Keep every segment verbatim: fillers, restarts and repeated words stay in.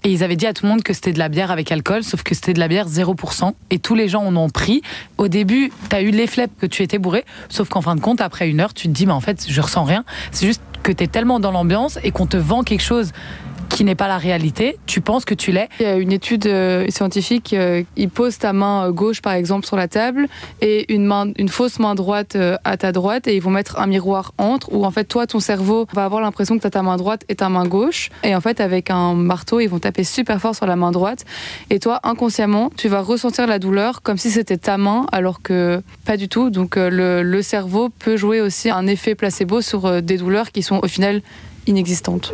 Et ils avaient dit à tout le monde que c'était de la bière avec alcool, sauf que c'était de la bière zéro pour cent. Et tous les gens en ont pris. Au début, t'as eu l'effet que tu étais bourré, sauf qu'en fin de compte, après une heure, tu te dis, mais en fait, je ressens rien. C'est juste que t'es tellement dans l'ambiance et qu'on te vend quelque chose qui n'est pas la réalité, tu penses que tu l'es. Il y a une étude euh, scientifique, euh, ils posent ta main gauche par exemple sur la table et une, main, une fausse main droite euh, à ta droite et ils vont mettre un miroir entre où en fait toi ton cerveau va avoir l'impression que tu as ta main droite et ta main gauche et en fait avec un marteau ils vont taper super fort sur la main droite et toi inconsciemment tu vas ressentir la douleur comme si c'était ta main alors que pas du tout. Donc euh, le, le cerveau peut jouer aussi un effet placebo sur euh, des douleurs qui sont au final inexistantes.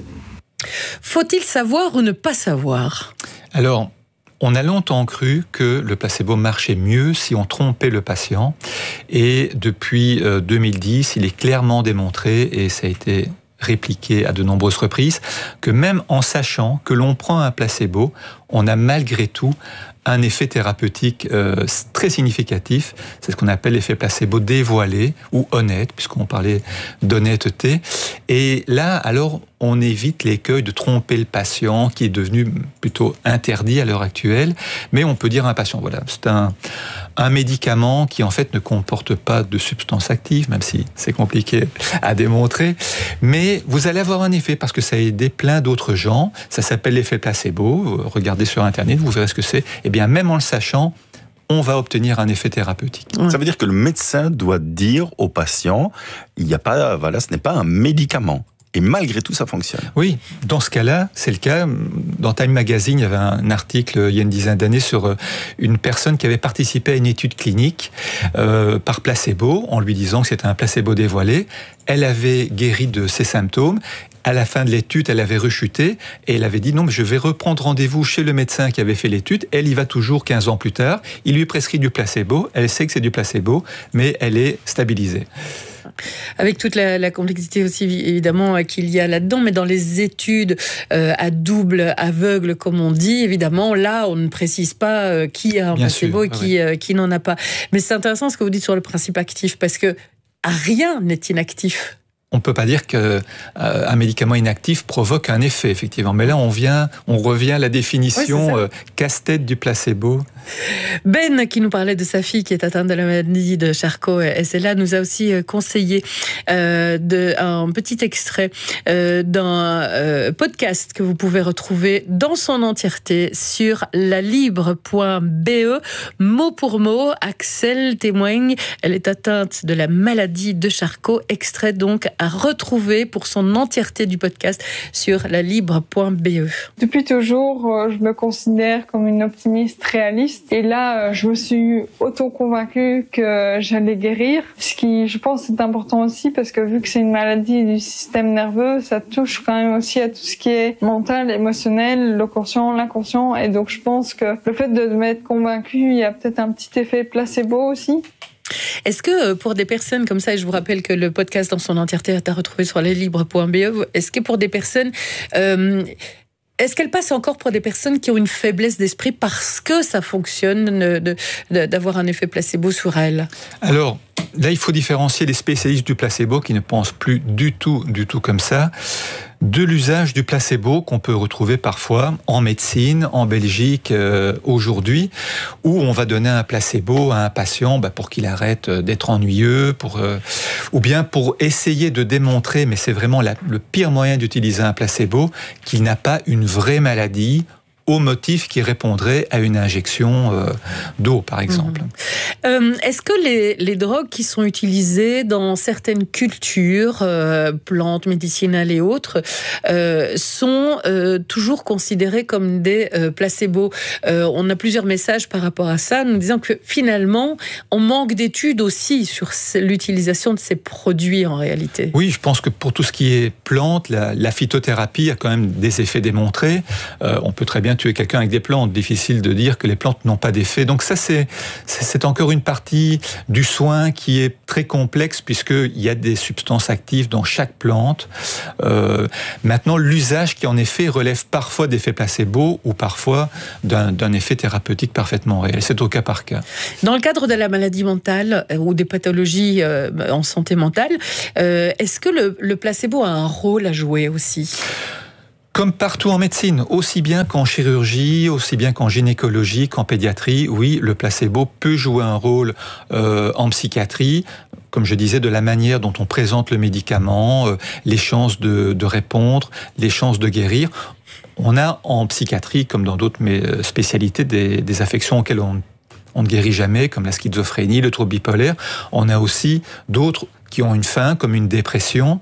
Faut-il savoir ou ne pas savoir ? Alors, on a longtemps cru que le placebo marchait mieux si on trompait le patient. Et depuis deux mille dix, il est clairement démontré, et ça a été répliqué à de nombreuses reprises, que même en sachant que l'on prend un placebo, on a malgré tout un effet thérapeutique euh, très significatif. C'est ce qu'on appelle l'effet placebo dévoilé ou honnête, puisqu'on parlait d'honnêteté. Et là, alors, on évite l'écueil de tromper le patient, qui est devenu plutôt interdit à l'heure actuelle. Mais on peut dire à un patient, voilà, c'est un, un médicament qui en fait ne comporte pas de substance active, même si c'est compliqué à démontrer. Mais vous allez avoir un effet, parce que ça a aidé plein d'autres gens. Ça s'appelle l'effet placebo. Regardez sur Internet, vous verrez ce que c'est. Et bien, même en le sachant, on va obtenir un effet thérapeutique. Ça veut dire que le médecin doit dire au patient, il n'y a pas, voilà, ce n'est pas un médicament. Et malgré tout, ça fonctionne. Oui, dans ce cas-là, c'est le cas. Dans Time Magazine, il y avait un article il y a une dizaine d'années sur une personne qui avait participé à une étude clinique euh, par placebo, en lui disant que c'était un placebo dévoilé. Elle avait guéri de ses symptômes. À la fin de l'étude, elle avait rechuté et elle avait dit non, mais je vais reprendre rendez-vous chez le médecin qui avait fait l'étude. Elle y va toujours quinze ans plus tard. Il lui prescrit du placebo. Elle sait que c'est du placebo, mais elle est stabilisée. Avec toute la, la complexité aussi évidemment qu'il y a là-dedans, mais dans les études euh, à double aveugle comme on dit, évidemment là on ne précise pas euh, qui a un Bien placebo sûr, et qui, oui. euh, qui n'en a pas. Mais c'est intéressant ce que vous dites sur le principe actif, parce que rien n'est inactif. On ne peut pas dire qu'un euh, médicament inactif provoque un effet, effectivement. Mais là, on, vient, on revient à la définition oui, euh, casse-tête du placebo. Ben, qui nous parlait de sa fille qui est atteinte de la maladie de Charcot-S L A, nous a aussi conseillé euh, de, un petit extrait euh, d'un euh, podcast que vous pouvez retrouver dans son entièreté sur la libre point b e. Mot pour mot, Axel témoigne. Elle est atteinte de la maladie de Charcot. Extrait donc à retrouver pour son entièreté du podcast sur la libre point b e. Depuis toujours, je me considère comme une optimiste réaliste. Et là, je me suis auto-convaincue que j'allais guérir. Ce qui, je pense, est important aussi parce que vu que c'est une maladie du système nerveux, ça touche quand même aussi à tout ce qui est mental, émotionnel, le conscient, l'inconscient. Et donc, je pense que le fait de m'être convaincue, il y a peut-être un petit effet placebo aussi. Est-ce que pour des personnes comme ça, et je vous rappelle que le podcast dans son entièreté est à retrouver sur la libre point b e, est-ce que pour des personnes... Euh, Est-ce qu'elle passe encore pour des personnes qui ont une faiblesse d'esprit parce que ça fonctionne de, de, d'avoir un effet placebo sur elles ? Alors, là, il faut différencier les spécialistes du placebo qui ne pensent plus du tout, du tout comme ça, de l'usage du placebo qu'on peut retrouver parfois en médecine, en Belgique euh, aujourd'hui, où on va donner un placebo à un patient bah, pour qu'il arrête d'être ennuyeux, pour, euh, ou bien pour essayer de démontrer, mais c'est vraiment la, le pire moyen d'utiliser un placebo, qu'il n'a pas une vraie maladie au motif qui répondrait à une injection euh, d'eau, par exemple. Mmh. Euh, est-ce que les, les drogues qui sont utilisées dans certaines cultures, euh, plantes médicinales et autres, euh, sont euh, toujours considérées comme des euh, placebos ? euh, On a plusieurs messages par rapport à ça, nous disant que finalement, on manque d'études aussi sur l'utilisation de ces produits en réalité. Oui, je pense que pour tout ce qui est plantes, la, la phytothérapie a quand même des effets démontrés. Euh, on peut très bien tuer quelqu'un avec des plantes. Difficile de dire que les plantes n'ont pas d'effet. Donc ça, c'est, c'est encore une partie du soin qui est très complexe puisqu'il y a des substances actives dans chaque plante. Euh, maintenant, l'usage qui en effet relève parfois d'effets placebo ou parfois d'un, d'un effet thérapeutique parfaitement réel. C'est au cas par cas. Dans le cadre de la maladie mentale ou des pathologies euh, en santé mentale, euh, est-ce que le, le placebo a un rôle à jouer aussi ? Comme partout en médecine, aussi bien qu'en chirurgie, aussi bien qu'en gynécologie, qu'en pédiatrie, oui, le placebo peut jouer un rôle euh, en psychiatrie, comme je disais, de la manière dont on présente le médicament, euh, les chances de, de répondre, les chances de guérir. On a en psychiatrie, comme dans d'autres spécialités, des, des affections auxquelles on, on ne guérit jamais, comme la schizophrénie, le trouble bipolaire. On a aussi d'autres qui ont une fin, comme une dépression.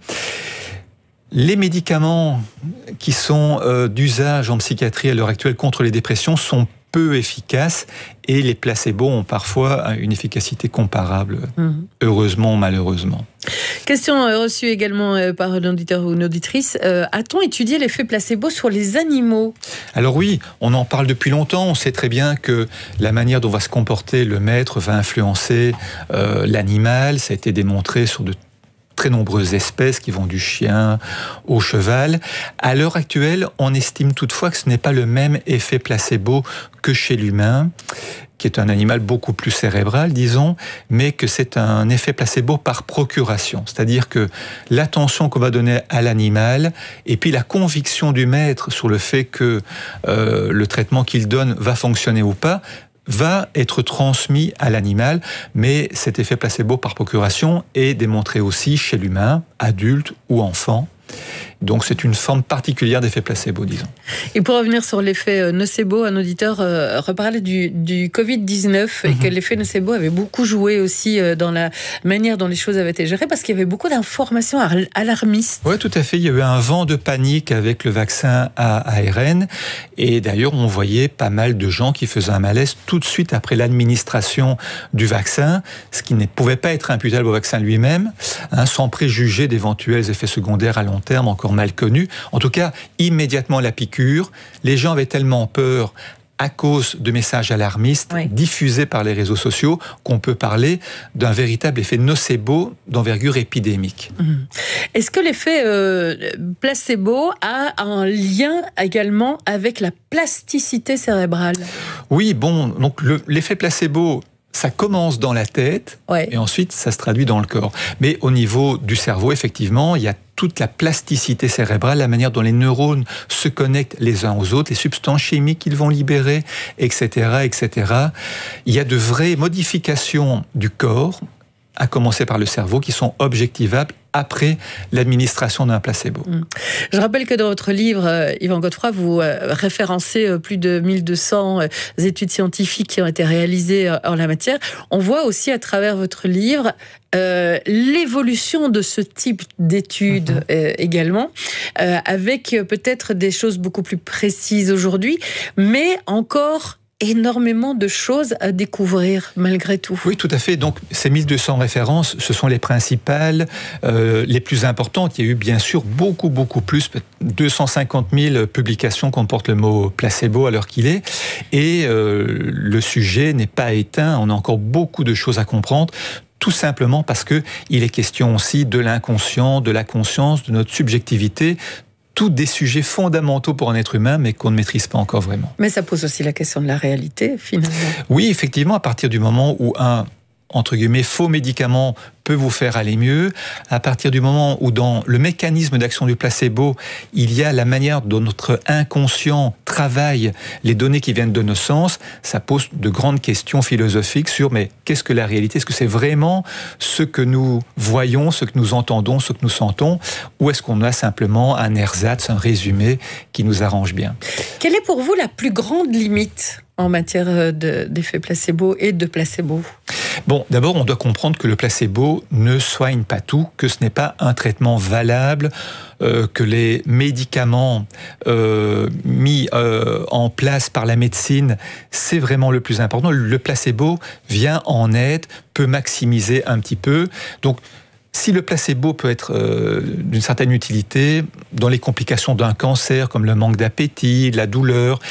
Les médicaments qui sont euh, d'usage en psychiatrie à l'heure actuelle contre les dépressions sont peu efficaces et les placebos ont parfois une efficacité comparable, mmh. heureusement ou malheureusement. Question reçue également par un auditeur ou une auditrice. Euh, a-t-on étudié l'effet placebo sur les animaux ? Alors oui, on en parle depuis longtemps. On sait très bien que la manière dont va se comporter le maître va influencer euh, l'animal. Ça a été démontré sur de très nombreuses espèces qui vont du chien au cheval. À l'heure actuelle, on estime toutefois que ce n'est pas le même effet placebo que chez l'humain, qui est un animal beaucoup plus cérébral, disons, mais que c'est un effet placebo par procuration. C'est-à-dire que l'attention qu'on va donner à l'animal et puis la conviction du maître sur le fait que euh, le traitement qu'il donne va fonctionner ou pas, va être transmis à l'animal, mais cet effet placebo par procuration est démontré aussi chez l'humain, adulte ou enfant. Donc c'est une forme particulière d'effet placebo, disons. Et pour revenir sur l'effet nocebo, un auditeur euh, reparlait du, du covid dix-neuf et mm-hmm. que l'effet nocebo avait beaucoup joué aussi euh, dans la manière dont les choses avaient été gérées, parce qu'il y avait beaucoup d'informations alarmistes. Oui, tout à fait. Il y a eu un vent de panique avec le vaccin à A R N. Et d'ailleurs, on voyait pas mal de gens qui faisaient un malaise tout de suite après l'administration du vaccin, ce qui ne pouvait pas être imputable au vaccin lui-même, hein, sans préjuger d'éventuels effets secondaires à long terme encore mal connus. En tout cas, immédiatement la piqûre, les gens avaient tellement peur à cause de messages alarmistes oui. diffusés par les réseaux sociaux qu'on peut parler d'un véritable effet nocebo d'envergure épidémique. Mmh. Est-ce que l'effet euh, placebo a un lien également avec la plasticité cérébrale ? Oui, bon, donc le, l'effet placebo, ça commence dans la tête ouais. et ensuite ça se traduit dans le corps. Mais au niveau du cerveau, effectivement, il y a toute la plasticité cérébrale, la manière dont les neurones se connectent les uns aux autres, les substances chimiques qu'ils vont libérer, et cetera, et cetera. Il y a de vraies modifications du corps, à commencer par le cerveau, qui sont objectivables après l'administration d'un placebo. Je rappelle que dans votre livre, Yvan Godefroy, vous référencez plus de mille deux cents études scientifiques qui ont été réalisées en la matière. On voit aussi à travers votre livre euh, l'évolution de ce type d'études mmh. euh, également, euh, avec peut-être des choses beaucoup plus précises aujourd'hui, mais encore énormément de choses à découvrir malgré tout. Oui, tout à fait. Donc, ces mille deux cents références, ce sont les principales, euh, les plus importantes. Il y a eu bien sûr beaucoup, beaucoup plus, deux cent cinquante mille publications comportent le mot placebo à l'heure qu'il est. Et euh, le sujet n'est pas éteint. On a encore beaucoup de choses à comprendre. Tout simplement parce que il est question aussi de l'inconscient, de la conscience, de notre subjectivité. Tous des sujets fondamentaux pour un être humain, mais qu'on ne maîtrise pas encore vraiment. Mais ça pose aussi la question de la réalité, finalement. Oui, effectivement, à partir du moment où un, entre guillemets, faux médicament peut vous faire aller mieux, à partir du moment où dans le mécanisme d'action du placebo, il y a la manière dont notre inconscient travaille les données qui viennent de nos sens, ça pose de grandes questions philosophiques sur mais qu'est-ce que la réalité ? Est-ce que c'est vraiment ce que nous voyons, ce que nous entendons, ce que nous sentons, ou est-ce qu'on a simplement un ersatz, un résumé qui nous arrange bien ? Quelle est pour vous la plus grande limite en matière de, d'effet placebo et de placebo ? Bon, d'abord, on doit comprendre que le placebo ne soigne pas tout, que ce n'est pas un traitement valable, euh, que les médicaments euh, mis euh, en place par la médecine, c'est vraiment le plus important. Le placebo vient en aide, peut maximiser un petit peu. Donc, si le placebo peut être euh, d'une certaine utilité dans les complications d'un cancer, comme le manque d'appétit, la douleur,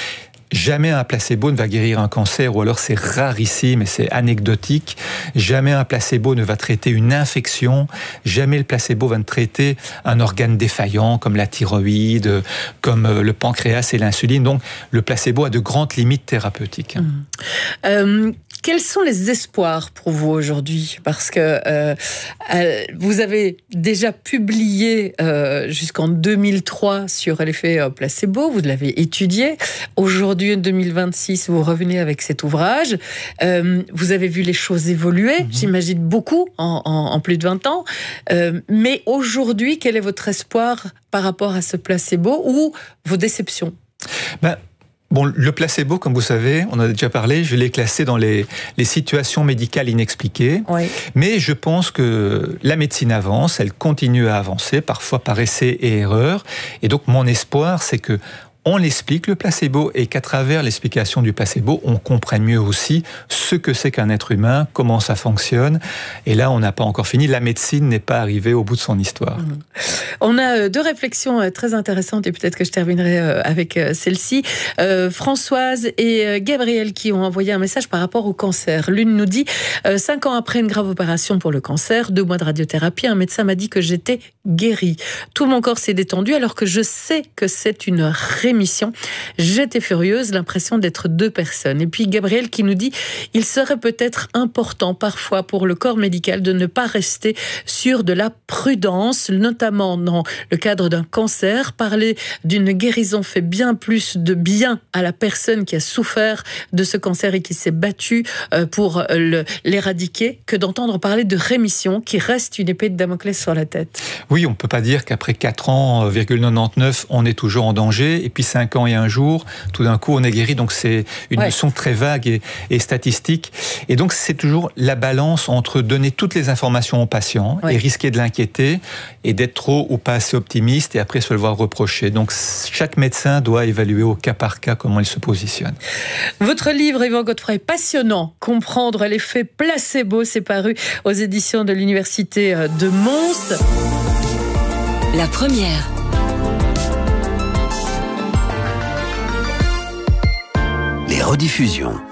Jamais un placebo ne va guérir un cancer, ou alors c'est rarissime et c'est anecdotique. Jamais un placebo ne va traiter une infection. Jamais le placebo va traiter un organe défaillant comme la thyroïde, comme le pancréas et l'insuline. Donc le placebo a de grandes limites thérapeutiques. Mmh. Euh, quels sont les espoirs pour vous aujourd'hui ? Parce que euh, euh, vous avez déjà publié euh, jusqu'en deux mille trois sur l'effet placebo, vous l'avez étudié. Aujourd'hui, en deux mille vingt-six, vous revenez avec cet ouvrage. Euh, vous avez vu les choses évoluer, mmh. j'imagine beaucoup, en, en, en plus de vingt ans. Euh, mais aujourd'hui, quel est votre espoir par rapport à ce placebo ou vos déceptions ? Ben, Bon, le placebo, comme vous savez, on en a déjà parlé, je l'ai classé dans les, les situations médicales inexpliquées. Oui. Mais je pense que la médecine avance, elle continue à avancer, parfois par essai et erreur. Et donc, mon espoir, c'est que on explique le placebo et qu'à travers l'explication du placebo, on comprenne mieux aussi ce que c'est qu'un être humain, comment ça fonctionne. Et là, on n'a pas encore fini. La médecine n'est pas arrivée au bout de son histoire. Mmh. On a deux réflexions très intéressantes et peut-être que je terminerai avec celle-ci. Euh, Françoise et Gabriel qui ont envoyé un message par rapport au cancer. L'une nous dit euh, « Cinq ans après une grave opération pour le cancer, deux mois de radiothérapie, un médecin m'a dit que j'étais guérie. Tout mon corps s'est détendu alors que je sais que c'est une rémission. J'étais furieuse, l'impression d'être deux personnes. » Et puis Gabriel qui nous dit « Il serait peut-être important parfois pour le corps médical de ne pas rester sur de la prudence, notamment dans le cadre d'un cancer. Parler d'une guérison fait bien plus de bien à la personne qui a souffert de ce cancer et qui s'est battue pour le, l'éradiquer que d'entendre parler de rémission qui reste une épée de Damoclès sur la tête. » Oui, on ne peut pas dire qu'après quatre ans, virgule quatre-vingt-dix-neuf, on est toujours en danger. Et puis cinq ans et un jour, tout d'un coup, on est guéri. Donc c'est une ouais. notion très vague et, et statistique. Et donc c'est toujours la balance entre donner toutes les informations au patient ouais. et risquer de l'inquiéter et d'être trop ou pas assez optimiste et après se le voir reprocher. Donc chaque médecin doit évaluer au cas par cas comment il se positionne. Votre livre, Yvan Godefroy, est passionnant. Comprendre l'effet placebo, c'est paru aux éditions de l'Université de Mons. La première. Les rediffusions.